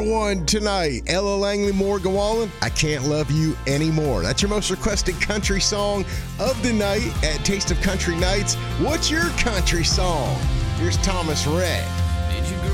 One tonight, Ella Langley Moore Gowallen, I Can't Love You Anymore. That's your most requested country song of the night at Taste of Country Nights. What's your country song? Here's Thomas Rhett.